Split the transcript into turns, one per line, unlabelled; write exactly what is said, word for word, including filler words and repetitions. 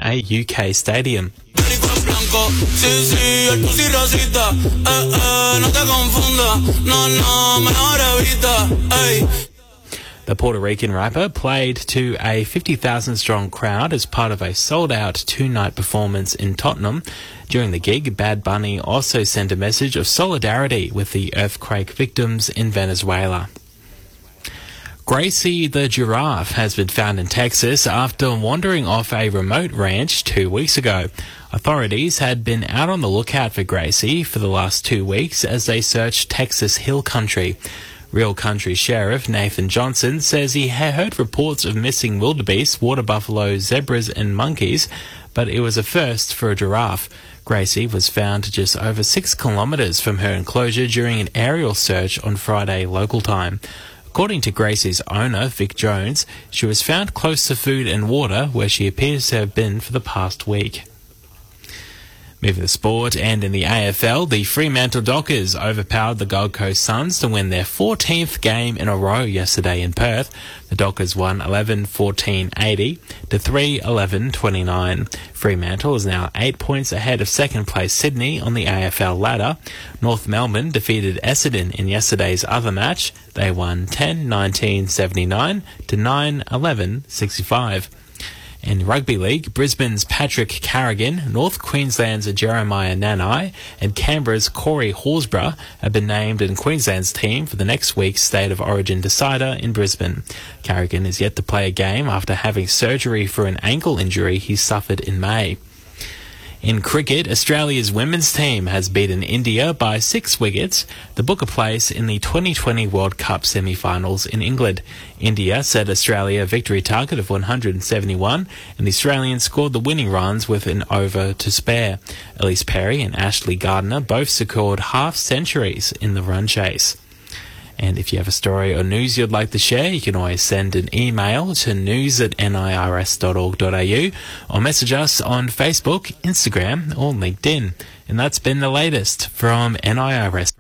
a U K stadium. The Puerto Rican rapper played to a fifty thousand strong crowd as part of a sold-out two-night performance in Tottenham. During the gig, Bad Bunny also sent a message of solidarity with the earthquake victims in Venezuela. Gracie the giraffe has been found in Texas after wandering off a remote ranch two weeks ago. Authorities had been out on the lookout for Gracie for the last two weeks as they searched Texas Hill Country. Real Country Sheriff Nathan Johnson says he had heard reports of missing wildebeest, water buffalo, zebras and monkeys, but it was a first for a giraffe. Gracie was found just over six kilometres from her enclosure during an aerial search on Friday local time. According to Gracie's owner, Vic Jones, she was found close to food and water where she appears to have been for the past week. Moving to sport, and in the A F L, the Fremantle Dockers overpowered the Gold Coast Suns to win their fourteenth game in a row yesterday in Perth. The Dockers won eleven fourteen eighty to three eleven twenty-nine. Fremantle is now eight points ahead of second place Sydney on the A F L ladder. North Melbourne defeated Essendon in yesterday's other match. They won ten nineteen seventy-nine to nine eleven sixty-five. In Rugby League, Brisbane's Patrick Carrigan, North Queensland's Jeremiah Nanai and Canberra's Corey Horsburgh have been named in Queensland's team for the next week's State of Origin decider in Brisbane. Carrigan is yet to play a game after having surgery for an ankle injury he suffered in May. In cricket, Australia's women's team has beaten India by six wickets to book a place in the twenty twenty World Cup semi-finals in England. India set Australia a victory target of one hundred seventy-one, and the Australians scored the winning runs with an over to spare. Elise Perry and Ashley Gardner both scored half-centuries in the run chase. And if you have a story or news you'd like to share, you can always send an email to news at nirs dot org dot a u or message us on Facebook, Instagram or LinkedIn. And that's been the latest from N I R S.